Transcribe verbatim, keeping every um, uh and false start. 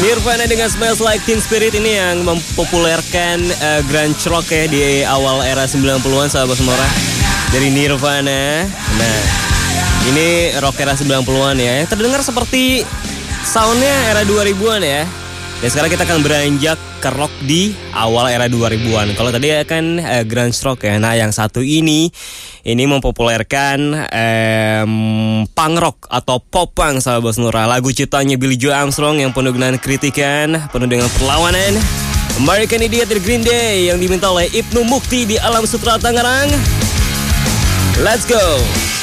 Nirvana dengan Smells Like Teen Spirit ini yang mempopulerkan uh, grunge rock ya di awal era sembilan puluhan sahabat semua. Dari Nirvana. Nah, ini rock era sembilan puluhan ya. Yang terdengar seperti soundnya era dua ribuan ya. Dan sekarang kita akan beranjak ke rock di awal era dua ribuan. Kalau tadi kan uh, grunge rock ya. Nah, yang satu ini ini mempopulerkan um, punk rock atau pop punk sahabat Nura. Lagu ciptaannya Billie Joe Armstrong yang penuh dengan kritikan, penuh dengan perlawanan. American Idiot dari Green Day yang diminta oleh Ibnu Mukti di Alam Sutra Tangerang. Let's go.